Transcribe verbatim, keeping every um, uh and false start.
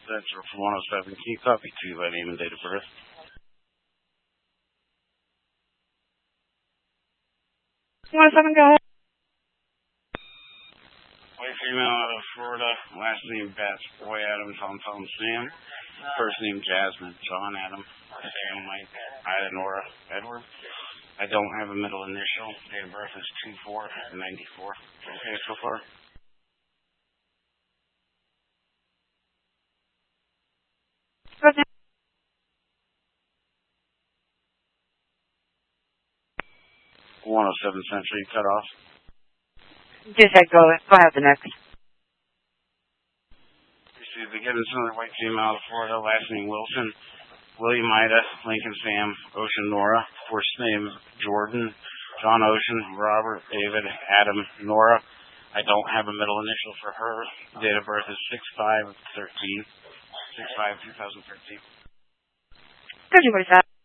Central for one oh seven. Can you copy two by name and date of birth? one oh seven, go ahead. White female out of Florida. Last name Bats. Boy Adam, Tom Tom Sam. First name Jasmine. John Adam. Sam Mike. Ida Nora Edward. I don't have a middle initial. Date of birth is two four ninety-four. Okay, so far. Okay. one oh seven Century cut off. Just said go, go ahead the next. Received the given another white female out of Florida. Last name Wilson. William Ida. Lincoln Sam. Ocean Nora. First name Jordan. John Ocean. Robert David. Adam Nora. I don't have a middle initial for her. Date of birth is six five thirteen. six five two thousand thirteen. thirty forty-seven.